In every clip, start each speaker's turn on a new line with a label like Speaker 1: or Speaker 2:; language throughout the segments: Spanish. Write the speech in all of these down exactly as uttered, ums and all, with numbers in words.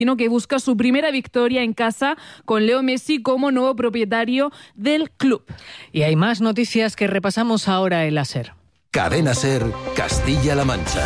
Speaker 1: que busca su primera victoria en casa con Leo Messi como nuevo propietario del club.
Speaker 2: Y hay más noticias que repasamos ahora en la SER.
Speaker 3: Cadena SER, Castilla-La Mancha.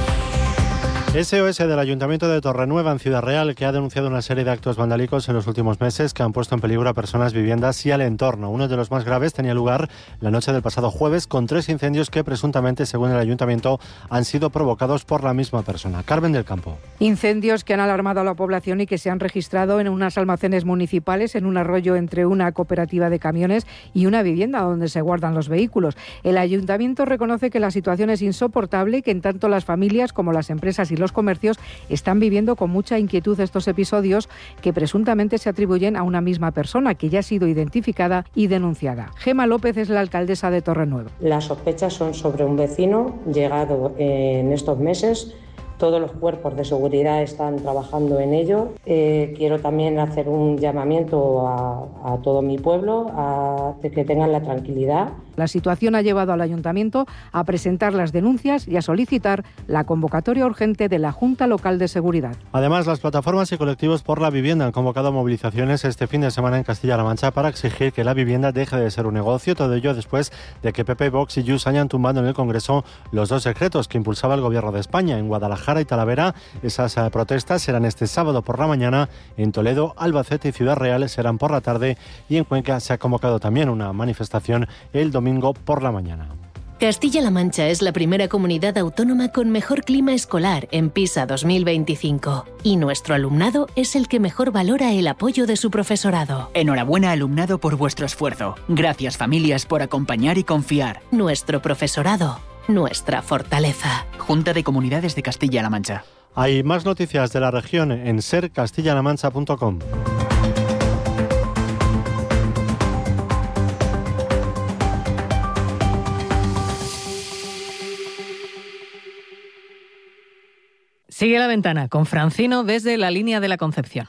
Speaker 4: S O S del Ayuntamiento de Torrenueva, en Ciudad Real, que ha denunciado una serie de actos vandálicos en los últimos meses que han puesto en peligro a personas, viviendas y al entorno. Uno de los más graves tenía lugar la noche del pasado jueves con tres incendios que presuntamente, según el Ayuntamiento, han sido provocados por la misma persona. Carmen del Campo.
Speaker 5: Incendios que han alarmado a la población y que se han registrado en unos almacenes municipales, en un arroyo entre una cooperativa de camiones y una vivienda donde se guardan los vehículos. El Ayuntamiento reconoce que la situación es insoportable y que en tanto las familias como las empresas y los comercios están viviendo con mucha inquietud estos episodios que presuntamente se atribuyen a una misma persona que ya ha sido identificada y denunciada. Gema López es la alcaldesa de Torrenueva.
Speaker 6: Las sospechas son sobre un vecino llegado en estos meses. Todos los cuerpos de seguridad están trabajando en ello. Eh, quiero también hacer un llamamiento a, a todo mi pueblo a de que tengan la tranquilidad.
Speaker 5: La situación ha llevado al Ayuntamiento a presentar las denuncias y a solicitar la convocatoria urgente de la Junta Local de Seguridad.
Speaker 4: Además, las plataformas y colectivos por la vivienda han convocado movilizaciones este fin de semana en Castilla-La Mancha para exigir que la vivienda deje de ser un negocio. Todo ello después de que P P, Vox y Junts hayan tumbado en el Congreso los dos decretos que impulsaba el Gobierno de España. En Guadalajara y Talavera, esas uh, protestas serán este sábado por la mañana. En Toledo, Albacete y Ciudad Real serán por la tarde. Y en Cuenca se ha convocado también una manifestación el domingo por la mañana.
Speaker 7: Castilla-La Mancha es la primera comunidad autónoma con mejor clima escolar en PISA dos mil veinticinco. Y nuestro alumnado es el que mejor valora el apoyo de su profesorado.
Speaker 8: Enhorabuena, alumnado, por vuestro esfuerzo. Gracias, familias, por acompañar y confiar.
Speaker 7: Nuestro profesorado, nuestra fortaleza.
Speaker 8: Junta de Comunidades de Castilla-La Mancha.
Speaker 4: Hay más noticias de la región en ser castilla la mancha punto com.
Speaker 2: Sigue La Ventana con Francino desde la línea de la Concepción.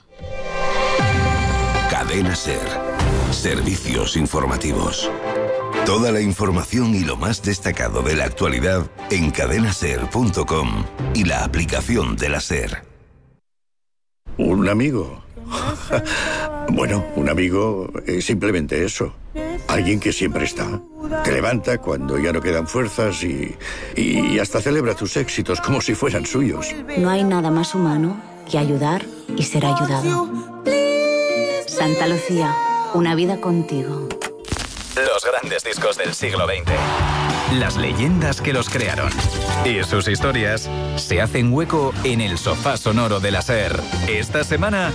Speaker 3: Cadena SER. Servicios informativos. Toda la información y lo más destacado de la actualidad en cadena ser punto com y la aplicación de la SER.
Speaker 9: ¿Un amigo? Bueno, un amigo es simplemente eso. Alguien que siempre está. Te levanta cuando ya no quedan fuerzas y, y hasta celebra tus éxitos como si fueran suyos.
Speaker 10: No hay nada más humano que ayudar y ser ayudado. Santa Lucía, una vida contigo.
Speaker 11: Los grandes discos del siglo veinte. Las leyendas que los crearon. Y sus historias se hacen hueco en el sofá sonoro de la SER. Esta semana...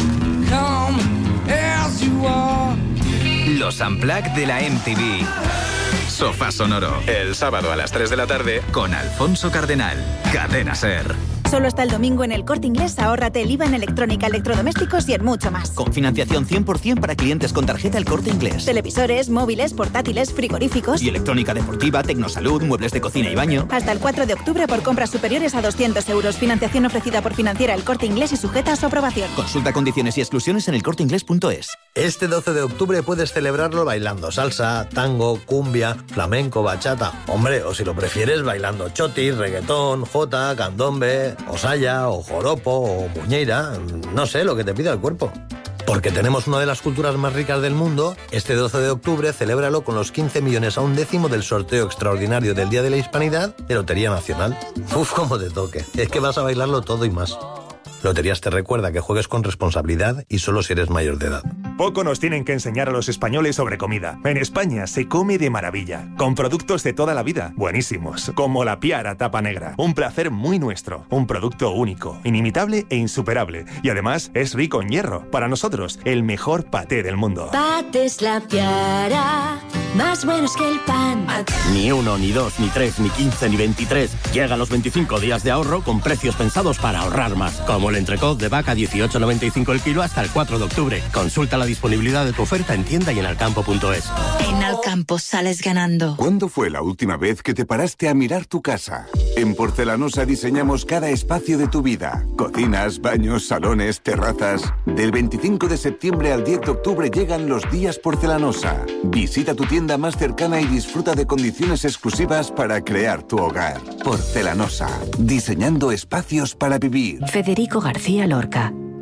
Speaker 11: Los Unplugged de la M T V. Sofá sonoro. El sábado a las tres de la tarde con Alfonso Cardenal. Cadena SER.
Speaker 12: Solo hasta el domingo en El Corte Inglés ahórrate el I V A en electrónica, electrodomésticos y en mucho más.
Speaker 13: Con financiación cien por ciento para clientes con tarjeta El Corte Inglés.
Speaker 12: Televisores, móviles, portátiles, frigoríficos.
Speaker 13: Y electrónica deportiva, tecnosalud, muebles de cocina y baño.
Speaker 12: Hasta el cuatro de octubre por compras superiores a doscientos euros. Financiación ofrecida por Financiera El Corte Inglés y sujeta a su aprobación.
Speaker 13: Consulta condiciones y exclusiones en el corte inglés punto es.
Speaker 14: Este doce de octubre puedes celebrarlo bailando salsa, tango, cumbia, flamenco, bachata. Hombre, o si lo prefieres, bailando chotis, reggaetón, jota, candombe, o saya, o joropo, o muñeira, no sé, lo que te pida el cuerpo. Porque tenemos una de las culturas más ricas del mundo, este doce de octubre celébralo con los quince millones a un décimo del sorteo extraordinario del Día de la Hispanidad de Lotería Nacional. Uf, cómo te toque, es que vas a bailarlo todo y más. Loterías te recuerda que juegues con responsabilidad y solo si eres mayor de edad.
Speaker 15: Poco nos tienen que enseñar a los españoles sobre comida. En España se come de maravilla, con productos de toda la vida, buenísimos, como la Piara Tapa Negra. Un placer muy nuestro, un producto único, inimitable e insuperable. Y además es rico en hierro. Para nosotros, el mejor paté del mundo.
Speaker 16: Patés La Piara, más buenos que el pan.
Speaker 17: Ni uno, ni dos, ni tres, ni quince, ni veintitrés. Llegan los veinticinco días de ahorro con precios pensados para ahorrar más. Como el entrecot de vaca dieciocho noventa y cinco el kilo hasta el cuatro de octubre. Consulta la disponibilidad de tu oferta en tienda y en alcampo punto es.
Speaker 18: En Alcampo sales ganando.
Speaker 19: ¿Cuándo fue la última vez que te paraste a mirar tu casa? En Porcelanosa diseñamos cada espacio de tu vida. Cocinas, baños, salones, terrazas. Del veinticinco de septiembre al diez de octubre llegan los días Porcelanosa. Visita tu tienda más cercana y disfruta de condiciones exclusivas para crear tu hogar. Porcelanosa, diseñando espacios para vivir.
Speaker 20: Federico García Lorca.